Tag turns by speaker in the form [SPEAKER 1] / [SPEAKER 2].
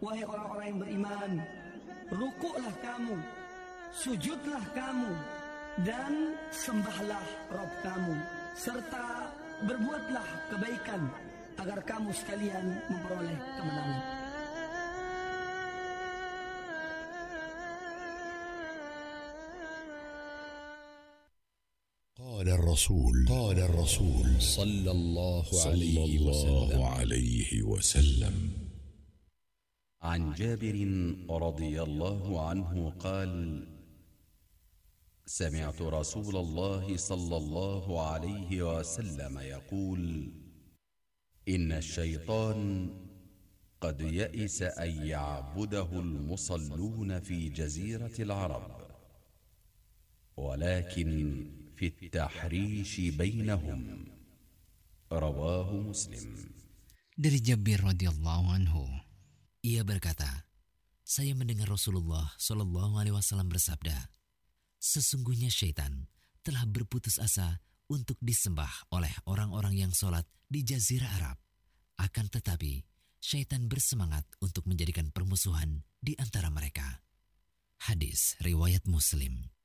[SPEAKER 1] wahai orang-orang yang beriman, rukuklah kamu, sujudlah kamu, dan sembahlah Rabb kamu, serta berbuatlah kebaikan agar kamu sekalian memperoleh kemenangan.
[SPEAKER 2] قال الرسول صلى الله عليه وسلم
[SPEAKER 3] عن جابر رضي الله عنه قال: سمعت رسول الله صلى الله عليه وسلم يقول: إن الشيطان قد يئس أن يعبده المصلون في جزيرة العرب، ولكن في التحريش بينهم. رواه مسلم.
[SPEAKER 4] Dari Jabir radhiyallahu anhu, ia berkata, saya mendengar Rasulullah Shallallahu alaihi wasallam bersabda, sesungguhnya syaitan telah berputus asa untuk disembah oleh orang-orang yang sholat di Jazirah Arab. Akan tetapi, syaitan bersemangat untuk menjadikan permusuhan di antara mereka. Hadis riwayat Muslim.